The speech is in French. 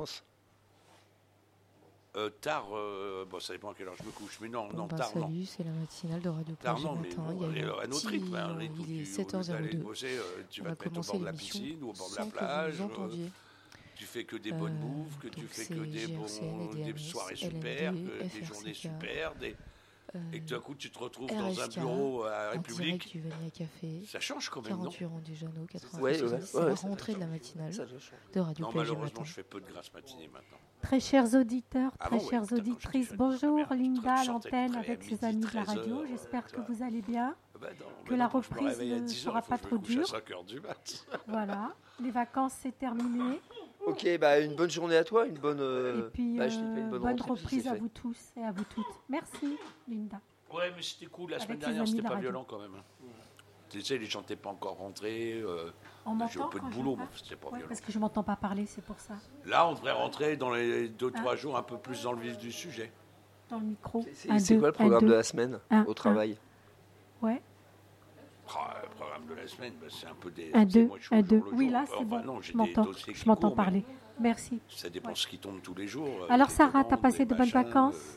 vacances? Tard, ça dépend à quelle heure je me couche. Mais non, tard, salut, non. c'est la matinale de Radio Tard, Plage non, mais matin. bon, Il y a eu à notre rythme. Hein, il est au lieu d'aller 7h02. bosser, tu On vas va te mettre au commencer bord de la l'émission piscine ou au bord de la sans que plage. vous entendiez. Tu fais que des bonnes bouffes, que tu donc fais c'est que des GRCN, soirées LND, super, des FRCK, journées super, et que tout à coup tu te retrouves dans un RSK, bureau à en direct République. du Vanilla Café. Ça change quand même, non? 48 rangs du Jeannot, 80. Ouais, c'est la rentrée de la matinale Ça, je change. de Radio Non, Plage malheureusement, matin. je fais peu de grâce matinée maintenant. Très chers auditeurs, Ah très bon, oui, chères putain, quand auditrices, j'étais jeune, bonjour ma mère, Linda à je sortais l'antenne de avec midi, ses amis de la 13 radio. heures, J'espère que toi. vous allez bien, Bah non, que la maintenant, je me reprise réveille à ne 10 heures, sera il faut pas que je trop me couche à dure. 5h du mat. Voilà, les vacances c'est terminé. Ok, une bonne journée à toi, une bonne. Et puis, je dis pas une bonne bonne rentrée, si reprise c'est à fait. vous tous et à vous toutes. Merci Linda. Ouais, mais c'était cool. La Avec semaine les dernière, amis c'était de la pas radio. violent quand même. Tu sais, les gens n'étaient pas encore rentrés. On J'ai un m'entend peu de quand je boulot, parle mais c'était pas Ouais, violent. parce que je m'entends pas parler, c'est pour ça. Là, on devrait rentrer dans les 2-3 jours un peu plus dans le vif du sujet. Dans le micro. C'est quoi le programme de la semaine au travail? Ouais. Le programme de la semaine, c'est un peu des. Un, tu sais, deux, moi, je suis un, au deux. jour le Oui, jour. là, c'est bon. Non, j'ai Je des m'entends. dossiers qui Je m'entends courent, mais parler. Merci. Ça dépend Ouais. ce qui tombe tous les jours. Alors, des Sarah, t'as demandes, passé des de bonnes machins, vacances